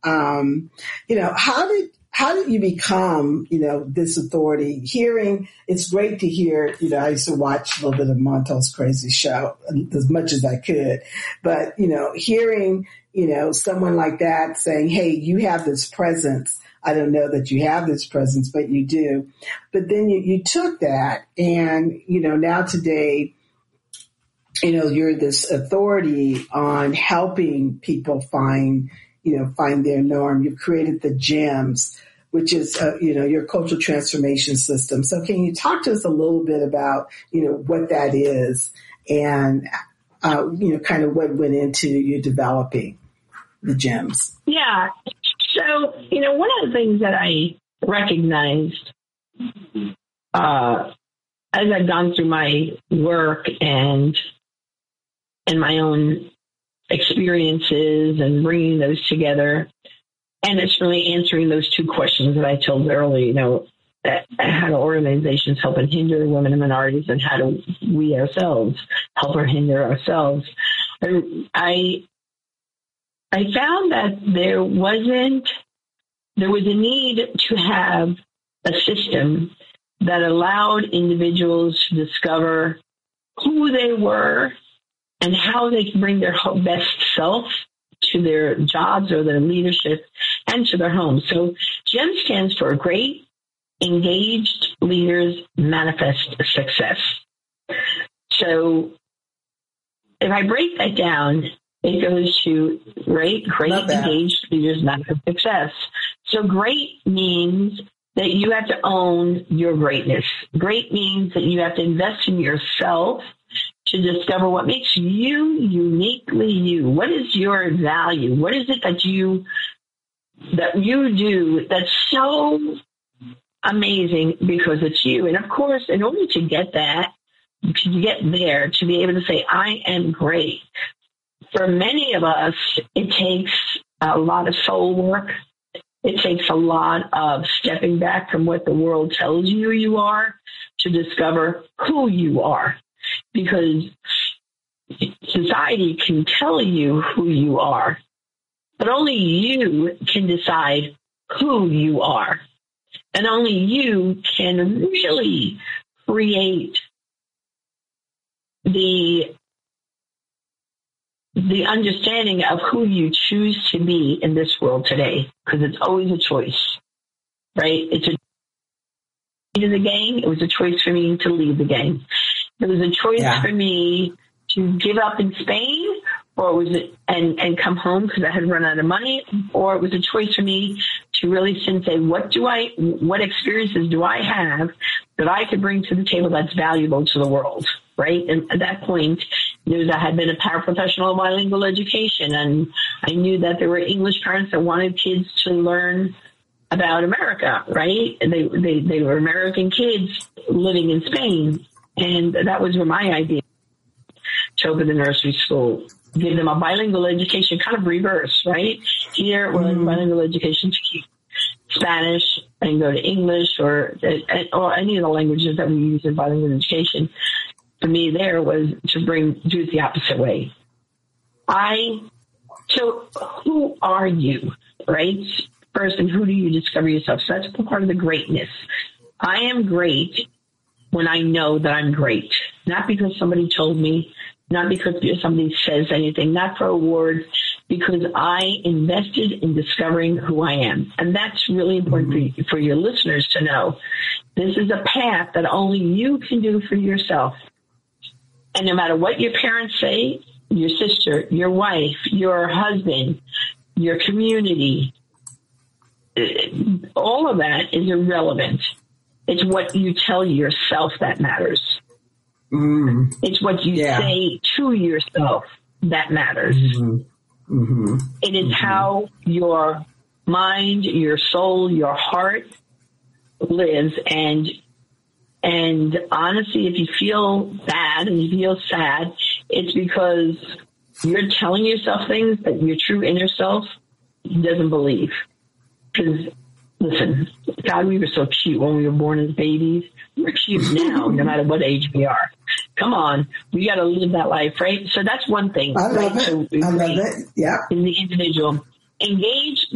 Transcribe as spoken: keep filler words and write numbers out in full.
Um, you know, how did how did you become, you know, this authority? Hearing, it's great to hear, you know, I used to watch a little bit of Montel's Crazy Show as much as I could, but, you know, hearing, you know, someone like that saying, hey, you have this presence. I don't know that you have this presence, but you do. But then you, you took that and, you know, now today, you know, you're this authority on helping people find, you know, find their norm. You've created the GEMS, which is, uh, you know, your cultural transformation system. So can you talk to us a little bit about, you know, what that is and, uh, you know, kind of what went into you developing the GEMS? Yeah. So, you know, one of the things that I recognized uh, as I've gone through my work and and my own experiences and bringing those together, and it's really answering those two questions that I told earlier, you know, how do organizations help and hinder women and minorities, and how do we ourselves help or hinder ourselves? And I I found that there wasn't, there was a need to have a system that allowed individuals to discover who they were and how they can bring their best self to their jobs or their leadership and to their homes. So GEM stands for Great Engaged Leaders Manifest Success. So if I break that down, it goes to great, great engaged leaders manifest success. So great means that you have to own your greatness. Great means that you have to invest in yourself to discover what makes you uniquely you. What is your value? What is it that you that you do that's so amazing because it's you? And of course, in order to get that, to get there, to be able to say, I am great, for many of us, it takes a lot of soul work. It takes a lot of stepping back from what the world tells you you are to discover who you are. Because society can tell you who you are, but only you can decide who you are. And only you can really create the the understanding of who you choose to be in this world today, because it's always a choice, right? It's a in the game. It was a choice for me to leave the game. It was a choice yeah. for me to give up in Spain, or was it and and come home because I had run out of money, or it was a choice for me to really sit and say, what do I, what experiences do I have that I could bring to the table that's valuable to the world, right? And at that point, knew that I had been a paraprofessional in bilingual education, and I knew that there were English parents that wanted kids to learn about America, right? And they, they, they were American kids living in Spain. And that was my idea, to open the nursery school, give them a bilingual education, kind of reverse, right? Here was mm-hmm. bilingual education to keep Spanish and go to English or, or any of the languages that we use in bilingual education. For me, there was to bring, do it the opposite way. I, so who are you, right? First, and who do you discover yourself? So that's part of the greatness. I am great when I know that I'm great, not because somebody told me, not because somebody says anything, not for awards, because I invested in discovering who I am. And that's really important for, you, for your listeners to know. This is a path that only you can do for yourself. And no matter what your parents say, your sister, your wife, your husband, your community, all of that is irrelevant. It's what you tell yourself that matters. Mm. It's what you yeah. say to yourself that matters. Mm-hmm. Mm-hmm. It is mm-hmm. how your mind, your soul, your heart lives. And and honestly, if you feel bad and you feel sad, it's because you're telling yourself things that your true inner self doesn't believe. Because, listen, God, we were so cute when we were born as babies. We're cute now, no matter what age we are. Come on, we got to live that life, right? So that's one thing. I love right? it. So I love it. Yeah. In the individual. Engage